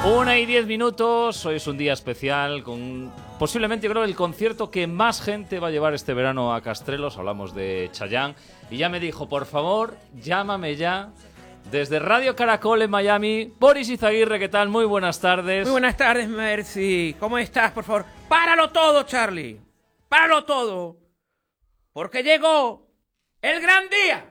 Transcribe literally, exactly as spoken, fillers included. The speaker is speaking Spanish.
Una y diez minutos, hoy es un día especial con posiblemente, yo creo, el concierto que más gente va a llevar este verano a Castrelos. Hablamos de Chayanne y ya me dijo, por favor, llámame ya desde Radio Caracol en Miami. Boris Izaguirre, ¿qué tal? Muy buenas tardes. Muy buenas tardes, Mercy. ¿Cómo estás, por favor? ¡Páralo todo, Charlie! ¡Páralo todo! Porque llegó el gran día.